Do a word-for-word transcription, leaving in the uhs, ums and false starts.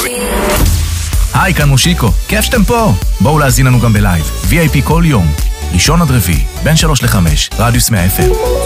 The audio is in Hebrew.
היי, כאן מושיקו, כיף שאתם פה. בואו להזין לנו גם בלייב, וי איי פי כל יום, ראשון עד רביעי, בין שלוש לחמש, רדיוס מאה אף אם.